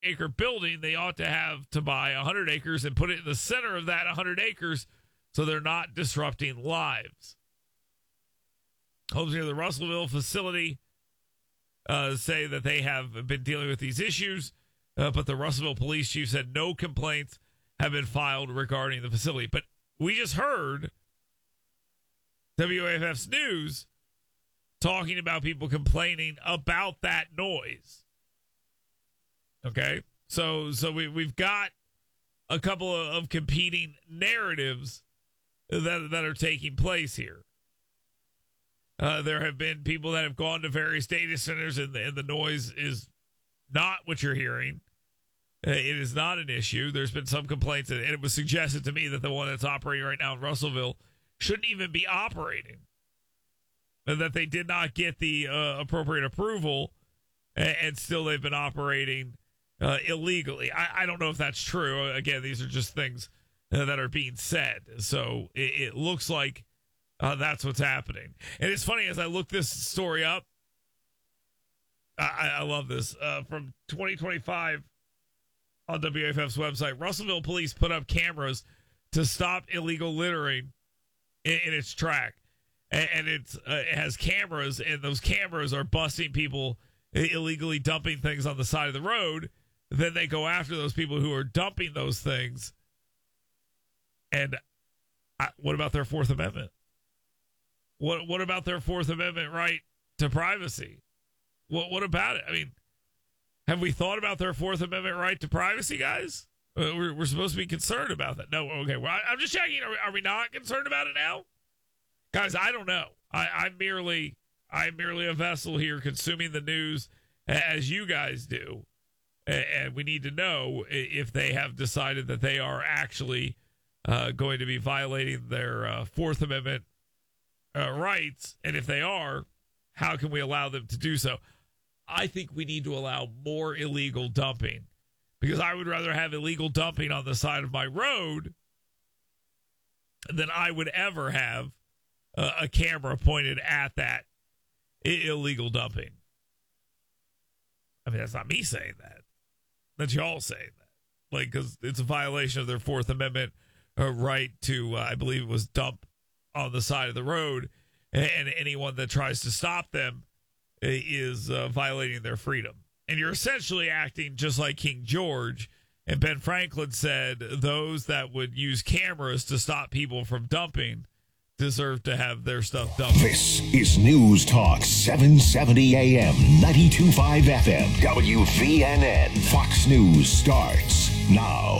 acre building, they ought to have to buy 100 acres and put it in the center of that 100 acres so they're not disrupting lives. Homes near the Russellville facility say that they have been dealing with these issues, but the Russellville police chief said no complaints have been filed regarding the facility. But we just heard WAFF's news talking about people complaining about that noise. Okay, so we've got a couple of competing narratives that are taking place here. There have been people that have gone to various data centers, and the noise is not what you're hearing. It is not an issue. There's been some complaints, and it was suggested to me that the one that's operating right now in Russellville shouldn't even be operating, and that they did not get the appropriate approval, and still they've been operating illegally. I don't know if that's true. Again, these are just things that are being said. So it looks like that's what's happening. And it's funny, as I look this story up, I love this. From 2025 on WAFF's website, Russellville police put up cameras to stop illegal littering in its track. And it has cameras, and those cameras are busting people illegally dumping things on the side of the road. Then they go after those people who are dumping those things. And what about their Fourth Amendment? What about their Fourth Amendment right to privacy? What about it? I mean, have we thought about their Fourth Amendment right to privacy, guys? We're supposed to be concerned about that. No, okay. Well, I'm just checking. Are we not concerned about it now? Guys, I don't know. I'm merely a vessel here consuming the news as you guys do. And we need to know if they have decided that they are actually going to be violating their Fourth Amendment rights. And if they are, how can we allow them to do so? I think we need to allow more illegal dumping, because I would rather have illegal dumping on the side of my road than I would ever have a camera pointed at that illegal dumping. I mean, that's not me saying that. That's y'all saying that. Like, because it's a violation of their Fourth Amendment right to, I believe it was dump on the side of the road. And anyone that tries to stop them is violating their freedom. And you're essentially acting just like King George. And Ben Franklin said those that would use cameras to stop people from dumping deserve to have their stuff dumped. This is News Talk 770 AM, 92.5 FM, WVNN. Fox News starts now.